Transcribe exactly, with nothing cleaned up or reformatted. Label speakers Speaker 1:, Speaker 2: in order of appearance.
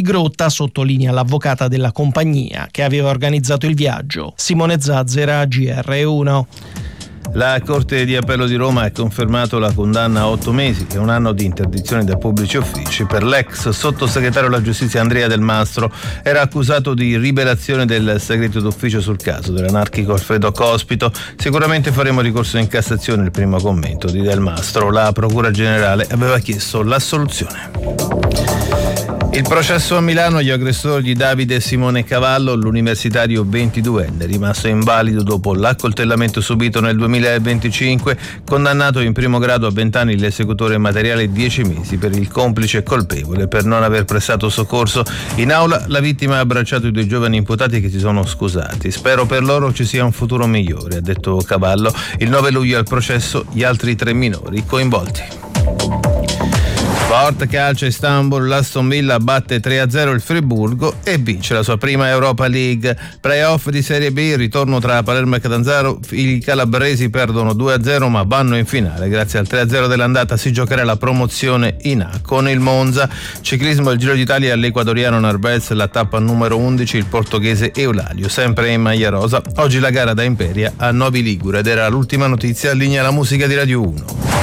Speaker 1: Grotta, sottolinea l'avvocata della compagnia che aveva organizzato il viaggio. Simone Zazzera, G R uno.
Speaker 2: La Corte di Appello di Roma ha confermato la condanna a otto mesi e un anno di interdizione dai pubblici uffici per l'ex sottosegretario alla giustizia Andrea Del Mastro. Era accusato di rivelazione del segreto d'ufficio sul caso dell'anarchico Alfredo Cospito. Sicuramente faremo ricorso in Cassazione, il primo commento di Del Mastro. La Procura Generale aveva chiesto l'assoluzione. Il processo a Milano agli aggressori di Davide e Simone Cavallo, l'universitario ventiduenne rimasto invalido dopo l'accoltellamento subito nel duemilaventicinque, condannato in primo grado a vent'anni, l'esecutore materiale dieci mesi per il complice colpevole per non aver prestato soccorso. In aula la vittima ha abbracciato i due giovani imputati che si sono scusati. Spero per loro ci sia un futuro migliore, ha detto Cavallo. Il nove luglio al processo gli altri tre minori coinvolti. Sport calcio Istanbul, l'Aston Villa batte tre a zero il Friburgo e vince la sua prima Europa League. Playoff di Serie B, ritorno tra Palermo e Catanzaro, i calabresi perdono due a zero ma vanno in finale. Grazie al tre a zero dell'andata si giocherà la promozione in A con il Monza. Ciclismo, il Giro d'Italia all'equadoriano Narvaez, la tappa numero undici, il portoghese Eulalio, sempre in maglia rosa. Oggi la gara da Imperia a Novi Ligure ed era l'ultima notizia. Linea la musica di Radio uno.